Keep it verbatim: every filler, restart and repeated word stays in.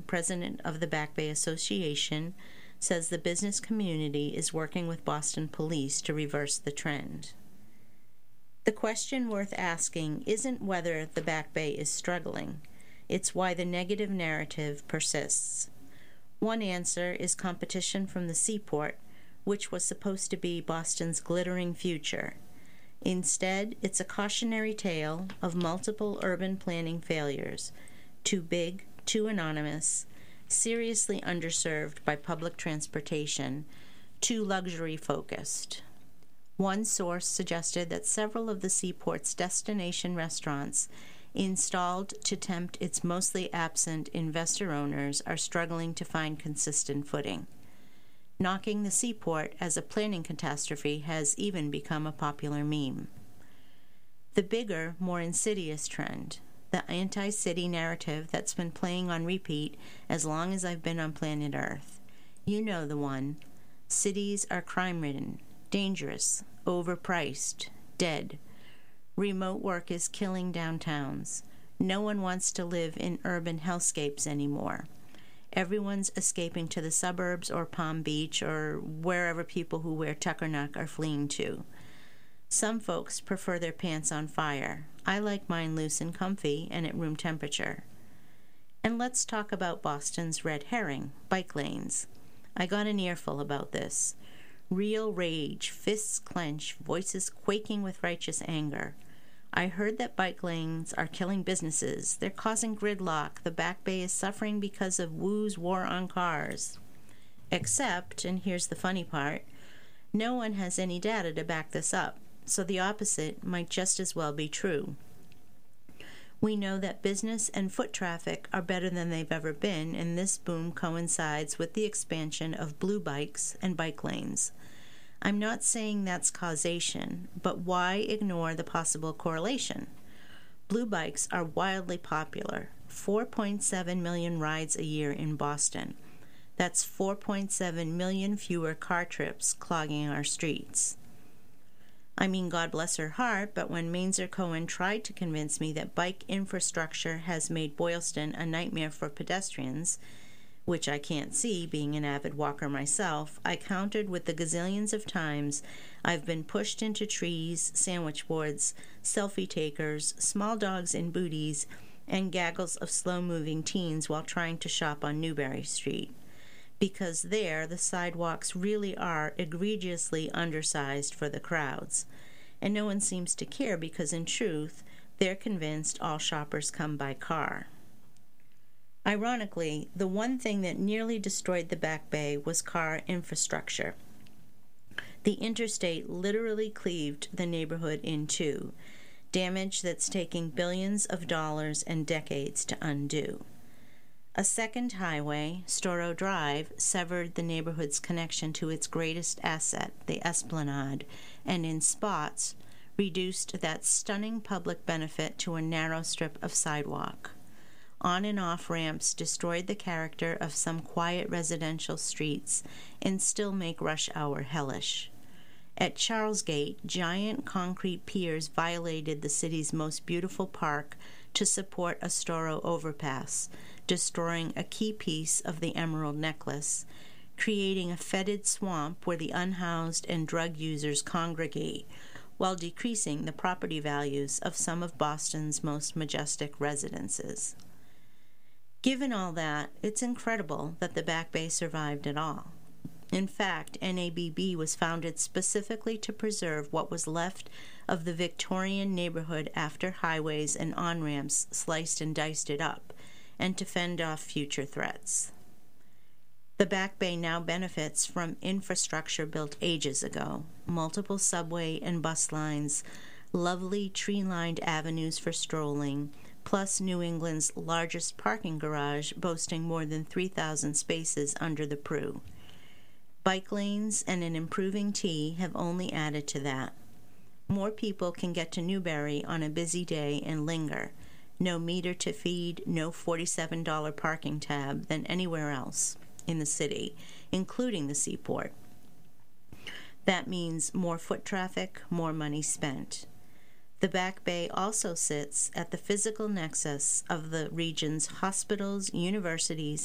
president of the Back Bay Association, says the business community is working with Boston police to reverse the trend. The question worth asking isn't whether the Back Bay is struggling, it's why the negative narrative persists. One answer is competition from the seaport, which was supposed to be Boston's glittering future. Instead, it's a cautionary tale of multiple urban planning failures, too big, too anonymous, seriously underserved by public transportation, too luxury-focused. One source suggested that several of the seaport's destination restaurants installed to tempt its mostly absent investor owners are struggling to find consistent footing. Knocking the seaport as a planning catastrophe has even become a popular meme. The bigger, more insidious trend, the anti-city narrative that's been playing on repeat as long as I've been on planet Earth. You know the one. Cities are crime-ridden, dangerous, overpriced, dead. Remote work is killing downtowns. No one wants to live in urban hellscapes anymore. Everyone's escaping to the suburbs or Palm Beach or wherever people who wear tuckernuck are fleeing to. Some folks prefer their pants on fire. I like mine loose and comfy and at room temperature. And let's talk about Boston's red herring, bike lanes. I got an earful about this. Real rage, fists clenched, voices quaking with righteous anger. I heard that bike lanes are killing businesses. They're causing gridlock. The Back Bay is suffering because of Woo's war on cars. Except, and here's the funny part, no one has any data to back this up, so the opposite might just as well be true. We know that business and foot traffic are better than they've ever been, and this boom coincides with the expansion of blue bikes and bike lanes. I'm not saying that's causation, but why ignore the possible correlation? Blue bikes are wildly popular, four point seven million rides a year in Boston. That's four point seven million fewer car trips clogging our streets. I mean, God bless her heart, but when Mainzer Cohen tried to convince me that bike infrastructure has made Boylston a nightmare for pedestrians, which I can't see, being an avid walker myself, I countered with the gazillions of times I've been pushed into trees, sandwich boards, selfie takers, small dogs in booties, and gaggles of slow-moving teens while trying to shop on Newbury Street. Because there, the sidewalks really are egregiously undersized for the crowds. And no one seems to care because, in truth, they're convinced all shoppers come by car. Ironically, the one thing that nearly destroyed the Back Bay was car infrastructure. The interstate literally cleaved the neighborhood in two, damage that's taking billions of dollars and decades to undo. A second highway, Storrow Drive, severed the neighborhood's connection to its greatest asset, the Esplanade, and in spots, reduced that stunning public benefit to a narrow strip of sidewalk. On and off ramps destroyed the character of some quiet residential streets and still make rush hour hellish. At Charlesgate, giant concrete piers violated the city's most beautiful park to support a Storrow overpass, destroying a key piece of the Emerald Necklace, creating a fetid swamp where the unhoused and drug users congregate, while decreasing the property values of some of Boston's most majestic residences. Given all that, it's incredible that the Back Bay survived at all. In fact, N A B B was founded specifically to preserve what was left of the Victorian neighborhood after highways and on-ramps sliced and diced it up, and to fend off future threats. The Back Bay now benefits from infrastructure built ages ago, multiple subway and bus lines, lovely tree-lined avenues for strolling, plus New England's largest parking garage boasting more than three thousand spaces under the Prue. Bike lanes and an improving T have only added to that. More people can get to Newbury on a busy day and linger. No meter to feed, no forty-seven dollars parking tab than anywhere else in the city, including the seaport. That means more foot traffic, more money spent. The Back Bay also sits at the physical nexus of the region's hospitals, universities,